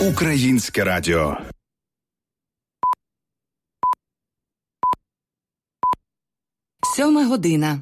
Українське радіо. Сьома година.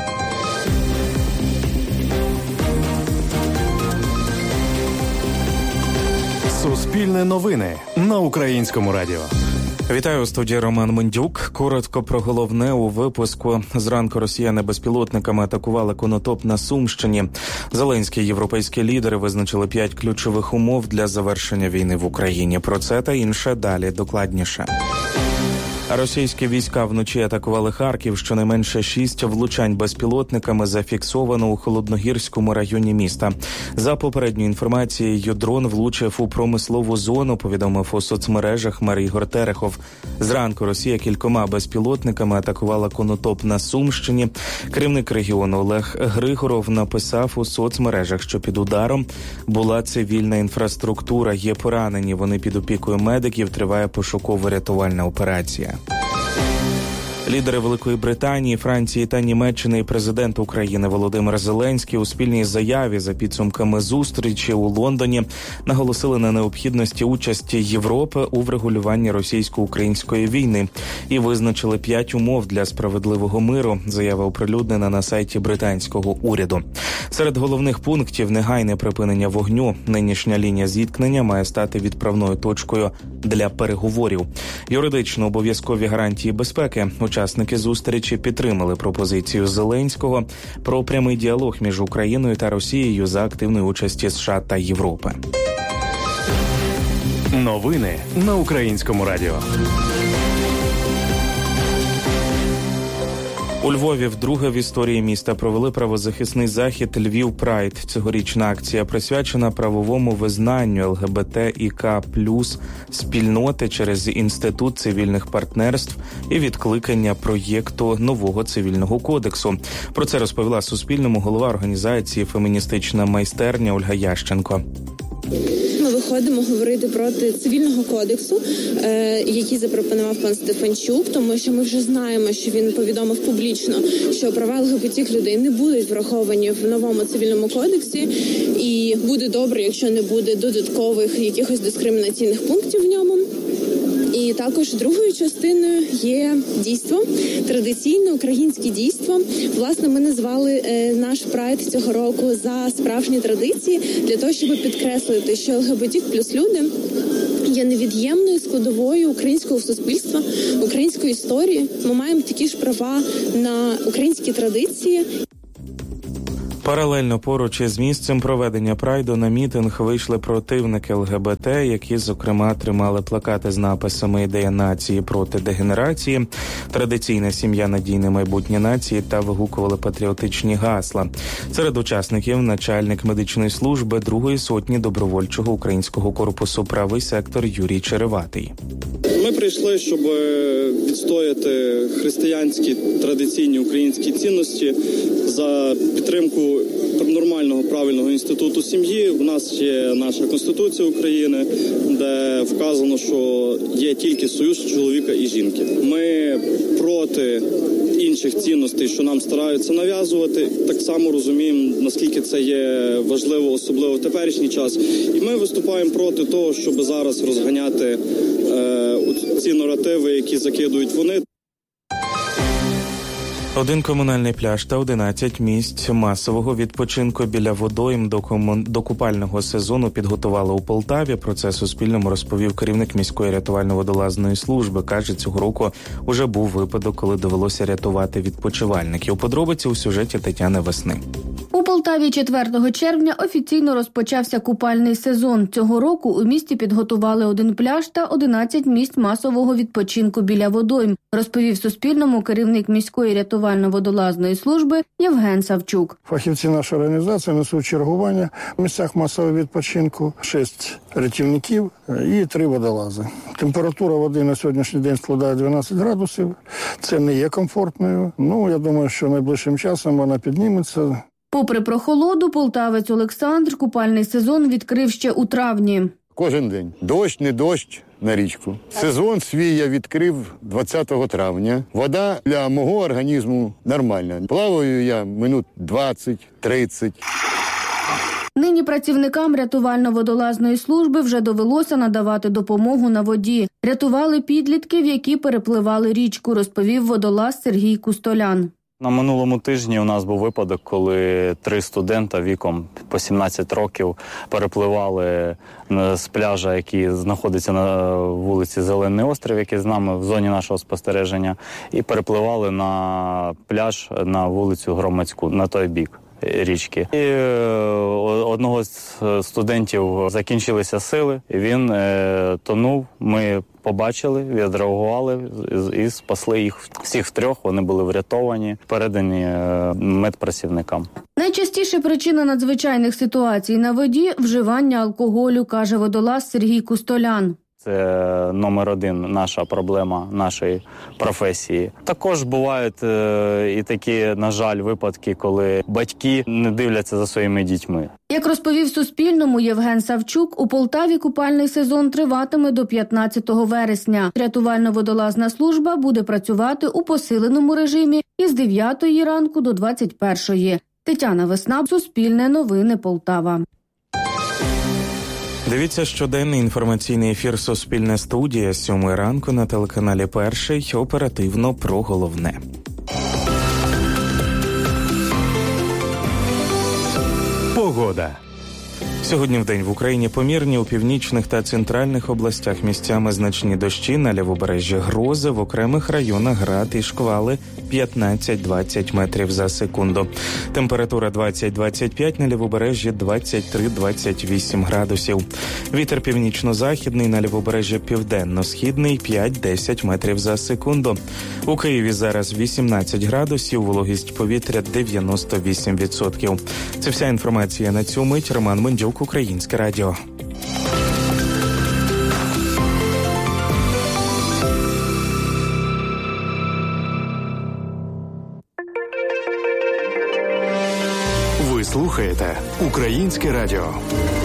Суспільне новини на Українському радіо. Вітаю, у студії Роман Мендюк. Коротко про головне у випуску. Зранку росіяни безпілотниками атакували Конотоп на Сумщині. Зеленські європейські лідери визначили 5 ключових умов для завершення війни в Україні. Про це та інше далі докладніше. Російські війська вночі атакували Харків. Щонайменше 6 влучань безпілотниками зафіксовано у Холодногірському районі міста. За попередньою інформацією, дрон влучив у промислову зону, повідомив у соцмережах мер Ігор Терехов. Зранку Росія кількома безпілотниками атакувала Конотоп на Сумщині. Керівник регіону Олег Григоров написав у соцмережах, що під ударом була цивільна інфраструктура. Є поранені, вони під опікою медиків, триває пошуково-рятувальна операція. Лідери Великої Британії, Франції та Німеччини і президент України Володимир Зеленський у спільній заяві за підсумками зустрічі у Лондоні наголосили на необхідності участі Європи у врегулюванні російсько-української війни і визначили 5 умов для справедливого миру, заява оприлюднена на сайті британського уряду. Серед головних пунктів – негайне припинення вогню. Нинішня лінія зіткнення має стати відправною точкою для переговорів. Юридично обов'язкові гарантії безпеки. Учасники зустрічі підтримали пропозицію Зеленського про прямий діалог між Україною та Росією за активної участі США та Європи. Новини на Українському радіо. У Львові вдруге в історії міста провели правозахисний захід «Львів Прайд». Цьогорічна акція присвячена правовому визнанню ЛГБТІК+ спільноти через Інститут цивільних партнерств і відкликання проєкту нового цивільного кодексу. Про це розповіла Суспільному голова організації «Феміністична майстерня» Ольга Ященко. Ми виходимо говорити проти цивільного кодексу, який запропонував пан Стефанчук, тому що ми вже знаємо, що він повідомив публічно, що права ЛГБТ людей не будуть враховані в новому цивільному кодексі, і буде добре, якщо не буде додаткових якихось дискримінаційних пунктів в ньому. І також другою частиною є дійство, традиційне українське дійство. Власне, ми назвали наш прайд цього року за справжні традиції, для того, щоб підкреслити, що ЛГБТ плюс люди є невід'ємною складовою українського суспільства, української історії. Ми маємо такі ж права на українські традиції. Паралельно поруч із місцем проведення прайду на мітинг вийшли противники ЛГБТ, які, зокрема, тримали плакати з написами «Ідея нації проти дегенерації», «Традиційна сім'я, надійне майбутнє нації» та вигукували патріотичні гасла. Серед учасників начальник медичної служби 2-ї сотні добровольчого українського корпусу «Правий сектор» Юрій Череватий. Ми прийшли, щоб відстояти християнські традиційні українські цінності за підтримку нормального, правильного інституту сім'ї. У нас є наша Конституція України, де вказано, що є тільки союз чоловіка і жінки. Ми проти інших цінностей, що нам стараються нав'язувати. Так само розуміємо, наскільки це є важливо, особливо в теперішній час. І ми виступаємо проти того, щоб зараз розганяти ці наративи, які закидують вони. 1 комунальний пляж та 11 місць масового відпочинку біля водойм до купального сезону підготували у Полтаві. Про це Суспільному розповів керівник міської рятувально-водолазної служби. Каже, цього року уже був випадок, коли довелося рятувати відпочивальників. Подробиці у сюжеті Тетяни Весни. У Полтаві 4 червня офіційно розпочався купальний сезон. Цього року у місті підготували 1 пляж та 11 місць масового відпочинку біля водойм, розповів Суспільному керівник міської рятувально-водолазної служби Євген Савчук. Фахівці нашої організації несуть чергування в місцях масового відпочинку, 6 рятівників і 3 водолази. Температура води на сьогоднішній день складає 12 градусів. Це не є комфортною. Я думаю, що найближчим часом вона підніметься. Попри прохолоду, полтавець Олександр купальний сезон відкрив ще у травні. Кожен день. Дощ, не дощ на річку. Сезон свій я відкрив 20 травня. Вода для мого організму нормальна. Плаваю я минут 20-30. Нині працівникам рятувально-водолазної служби вже довелося надавати допомогу на воді. Рятували підлітків, які перепливали річку, розповів водолаз Сергій Кустолян. На минулому тижні у нас був випадок, коли 3 студента віком по 17 років перепливали з пляжа, який знаходиться на вулиці Зелений острів, який з нами в зоні нашого спостереження, і перепливали на пляж на вулицю Громадську, на той бік річки. І одного з студентів закінчилися сили, він тонув. Ми побачили, відреагували і спасли їх всіх 3. Вони були врятовані, передані медпрацівникам. Найчастіша причина надзвичайних ситуацій на воді – вживання алкоголю, каже водолаз Сергій Кустолян. Це номер 1 наша проблема нашої професії. Також бувають і такі, на жаль, випадки, коли батьки не дивляться за своїми дітьми. Як розповів Суспільному Євген Савчук, у Полтаві купальний сезон триватиме до 15 вересня. Рятувально-водолазна служба буде працювати у посиленому режимі із 9 ранку до 21. Тетяна Весна, Суспільне новини, Полтава. Дивіться щоденний інформаційний ефір «Суспільне студія» з 7 ранку на телеканалі «Перший». Оперативно про головне. Погода. Сьогодні вдень в Україні помірні, у північних та центральних областях місцями значні дощі, на лівобережжі грози, в окремих районах град і шквали 15-20 метрів за секунду. Температура 20-25, на лівобережжі 23-28 градусів. Вітер північно-західний, на лівобережжі південно-східний 5-10 метрів за секунду. У Києві зараз 18 градусів, вологість повітря 98%. Це вся інформація на цю мить. Роман Мендюк, Українське радіо. Ви слухаєте Українське радіо.